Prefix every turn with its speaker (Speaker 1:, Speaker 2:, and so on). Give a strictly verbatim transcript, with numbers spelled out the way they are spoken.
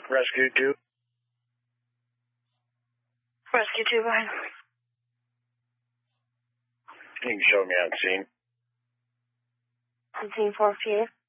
Speaker 1: Rescue two.
Speaker 2: Rescue two, go ahead.
Speaker 1: You can show me on scene.
Speaker 2: On scene four P A.